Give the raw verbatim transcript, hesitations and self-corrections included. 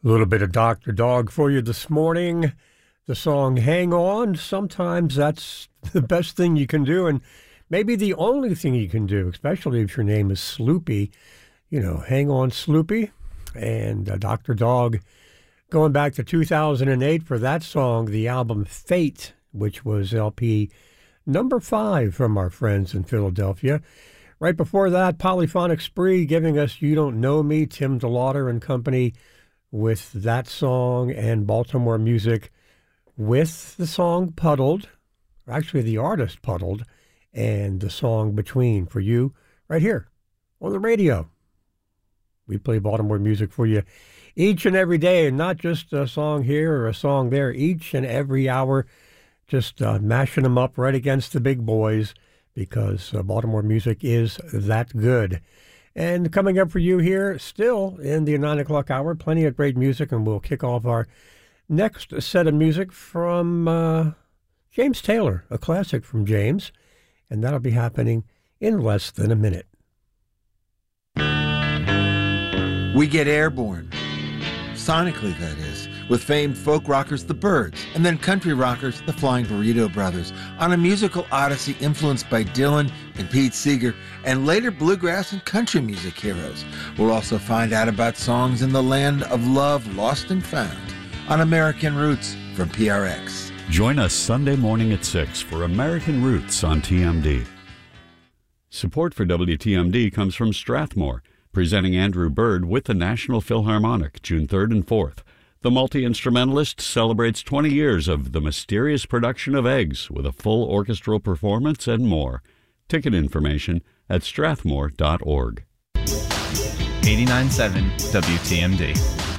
A little bit of Doctor Dog for you this morning. The song Hang On, sometimes that's the best thing you can do, and maybe the only thing you can do, especially if your name is Sloopy. You know, hang on, Sloopy. And uh, Doctor Dog, going back to two thousand eight for that song, the album Fate, which was L P number five from our friends in Philadelphia. Right before that, Polyphonic Spree giving us You Don't Know Me, Tim DeLauder and company, with that song, and Baltimore Music with the song Puddled, actually the artist Puddled, and the song Between for you right here on the radio. We play Baltimore music for you each and every day, and not just a song here or a song there, each and every hour, just uh, mashing them up right against the big boys, because uh, Baltimore music is that good. And coming up for you here, still in the nine o'clock hour, plenty of great music, and we'll kick off our next set of music from uh, James Taylor, a classic from James, and that'll be happening in less than a minute. We get airborne, sonically that is, with famed folk rockers The Byrds, and then country rockers the Flying Burrito Brothers, on a musical odyssey influenced by Dylan and Pete Seeger, and later bluegrass and country music heroes. We'll also find out about songs in the land of love lost and found on American Roots from P R X. Join us Sunday morning at six for American Roots on T M D. Support for W T M D comes from Strathmore, presenting Andrew Bird with the National Philharmonic June third and fourth. The multi-instrumentalist celebrates twenty years of The Mysterious Production of Eggs with a full orchestral performance and more. Ticket information at strathmore dot org. eighty-nine point seven W T M D.